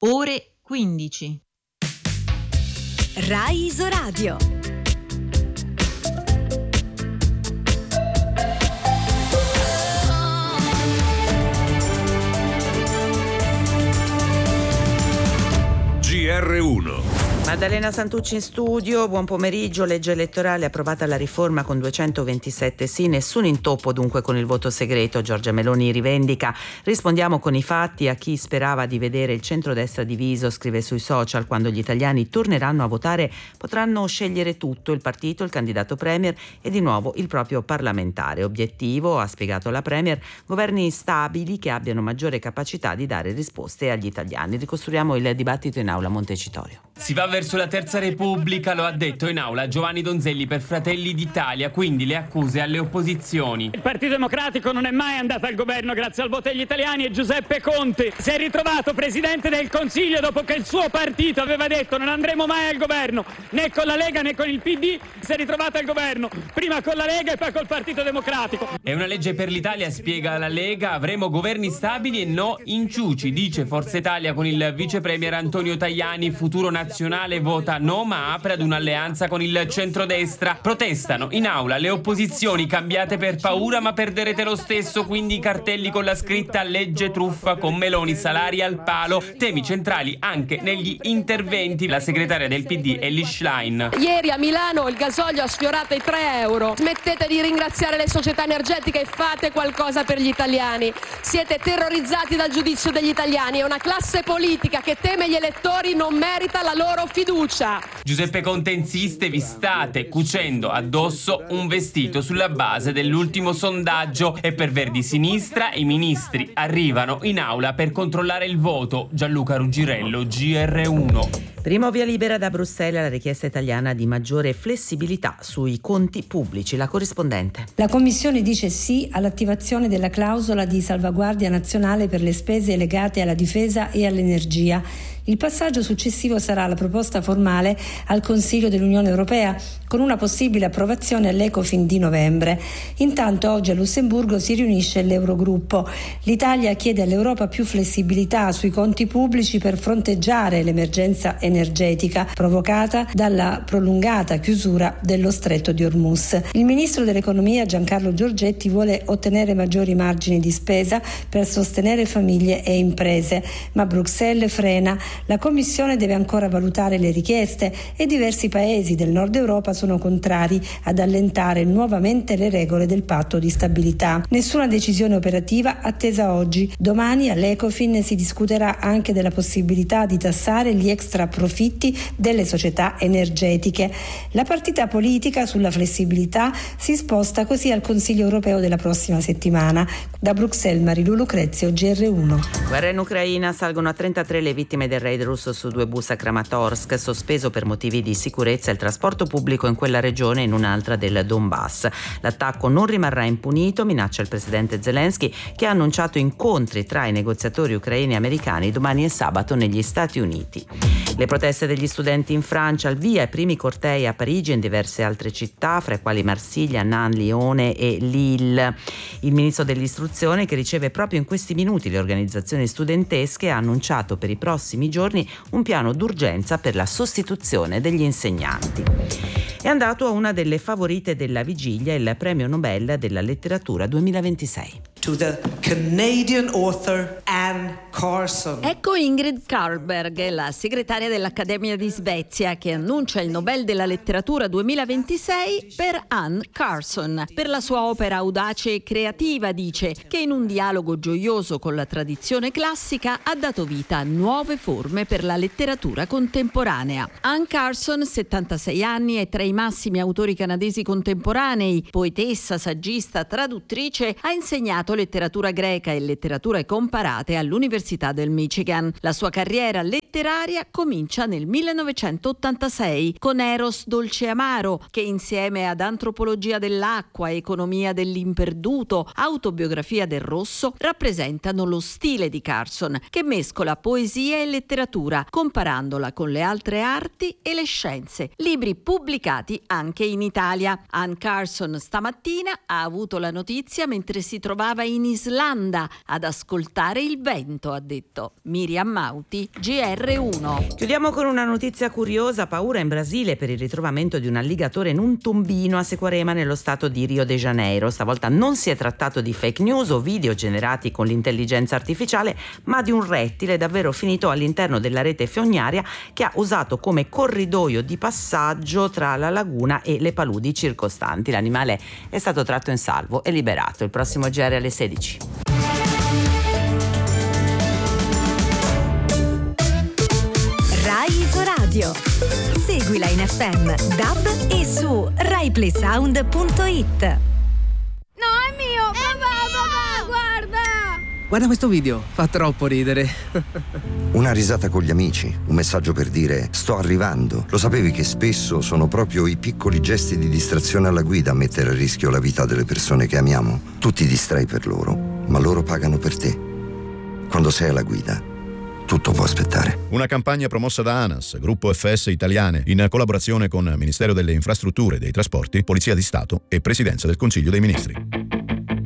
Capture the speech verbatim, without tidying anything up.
Ore quindici. Rai Isoradio. G R uno. Maddalena Santucci in studio, buon pomeriggio. Legge elettorale, approvata la riforma con duecentoventisette sì, nessun intoppo dunque con il voto segreto. Giorgia Meloni rivendica: rispondiamo con i fatti a chi sperava di vedere il centrodestra diviso. Scrive sui social: quando gli italiani torneranno a votare potranno scegliere tutto, il partito, il candidato premier e di nuovo il proprio parlamentare. Obiettivo, ha spiegato la premier, governi stabili che abbiano maggiore capacità di dare risposte agli italiani. Ricostruiamo il dibattito in aula Montecitorio. Si va verso la terza repubblica, lo ha detto in aula Giovanni Donzelli per Fratelli d'Italia, quindi le accuse alle opposizioni. Il Partito Democratico non è mai andato al governo grazie al voto degli italiani e Giuseppe Conte si è ritrovato Presidente del Consiglio dopo che il suo partito aveva detto non andremo mai al governo, né con la Lega né con il P D, si è ritrovato al governo, prima con la Lega e poi col Partito Democratico. È una legge per l'Italia, spiega la Lega, avremo governi stabili e no inciuci, dice Forza Italia con il vice premier Antonio Tajani. Futuro Nazionale vota no ma apre ad un'alleanza con il centrodestra. Protestano in aula le opposizioni: cambiate per paura ma perderete lo stesso, quindi i cartelli con la scritta legge truffa con Meloni, salari al palo. Temi centrali anche negli interventi. La segretaria del P D Elly Schlein: ieri a Milano il gasolio ha sfiorato i tre euro. Smettete di ringraziare le società energetiche e fate qualcosa per gli italiani. Siete terrorizzati dal giudizio degli italiani e una classe politica che teme gli elettori non merita la loro fiducia. Giuseppe Conte insiste: vi state cucendo addosso un vestito sulla base dell'ultimo sondaggio. E per Verdi Sinistra i ministri arrivano in aula per controllare il voto. Gianluca Ruggirello, G R uno. Primo via libera da Bruxelles alla richiesta italiana di maggiore flessibilità sui conti pubblici. La corrispondente. La Commissione dice sì all'attivazione della clausola di salvaguardia nazionale per le spese legate alla difesa e all'energia. Il passaggio successivo sarà la proposta formale al Consiglio dell'Unione Europea, con una possibile approvazione all'Ecofin di novembre. Intanto oggi a Lussemburgo si riunisce l'Eurogruppo. L'Italia chiede all'Europa più flessibilità sui conti pubblici per fronteggiare l'emergenza energetica provocata dalla prolungata chiusura dello Stretto di Hormuz. Il ministro dell'Economia Giancarlo Giorgetti vuole ottenere maggiori margini di spesa per sostenere famiglie e imprese, ma Bruxelles frena. La Commissione deve ancora valutare le richieste e diversi paesi del nord Europa sono contrari ad allentare nuovamente le regole del patto di stabilità. Nessuna decisione operativa attesa oggi. Domani all'Ecofin si discuterà anche della possibilità di tassare gli extra profitti delle società energetiche. La partita politica sulla flessibilità si sposta così al Consiglio europeo della prossima settimana. Da Bruxelles, Marilu Lucrezio, G R uno. Guerra in Ucraina, salgono a trentatré le vittime del raid russo su due bus a Kramatorsk. Sospeso per motivi di sicurezza il trasporto pubblico in quella regione e in un'altra del Donbass. L'attacco non rimarrà impunito, minaccia il presidente Zelensky, che ha annunciato incontri tra i negoziatori ucraini e americani domani e sabato negli Stati Uniti. Le proteste degli studenti in Francia, al via i primi cortei a Parigi e in diverse altre città, fra i quali Marsiglia, Nantes, Lione e Lille. Il ministro dell'istruzione, che riceve proprio in questi minuti le organizzazioni studentesche, ha annunciato per i prossimi giorni un piano d'urgenza per la sostituzione degli insegnanti. È andato a una delle favorite della vigilia, il premio Nobel della letteratura duemilaventisei. To the Canadian author Anne Carson. Ecco Ingrid Carlberg, la segretaria dell'Accademia di Svezia, che annuncia il Nobel della letteratura duemilaventisei per Anne Carson. Per la sua opera audace e creativa, dice, che in un dialogo gioioso con la tradizione classica ha dato vita a nuove forme per la letteratura contemporanea. Anne Carson, settantasei anni, è tra i massimi autori canadesi contemporanei. Poetessa, saggista, traduttrice, ha insegnato letteratura greca e letterature comparate all'Università del Michigan. La sua carriera letteraria letteraria comincia nel millenovecentottantasei con Eros Dolce Amaro, che insieme ad Antropologia dell'acqua, Economia dell'imperduto, Autobiografia del rosso rappresentano lo stile di Carson, che mescola poesia e letteratura, comparandola con le altre arti e le scienze. Libri pubblicati anche in Italia. Anne Carson stamattina ha avuto la notizia mentre si trovava in Islanda ad ascoltare il vento, ha detto. Miriam Mauti, G R uno. Chiudiamo con una notizia curiosa: paura in Brasile per il ritrovamento di un alligatore in un tombino a Sequarema nello stato di Rio de Janeiro. Stavolta non si è trattato di fake news o video generati con l'intelligenza artificiale, ma di un rettile davvero finito all'interno della rete fognaria che ha usato come corridoio di passaggio tra la laguna e le paludi circostanti. L'animale è stato tratto in salvo e liberato. Il prossimo G R alle sedici. Rai Isoradio. Seguila in F M, D A B e su rai play sound punto it. No, è mio! Papà, papà, guarda! Guarda questo video, fa troppo ridere. Una risata con gli amici, un messaggio per dire sto arrivando. Lo sapevi che spesso sono proprio i piccoli gesti di distrazione alla guida a mettere a rischio la vita delle persone che amiamo? Tu ti distrai per loro, ma loro pagano per te. Quando sei alla guida, tutto può aspettare. Una campagna promossa da ANAS, Gruppo F S Italiane, in collaborazione con Ministero delle Infrastrutture e dei Trasporti, Polizia di Stato e Presidenza del Consiglio dei Ministri.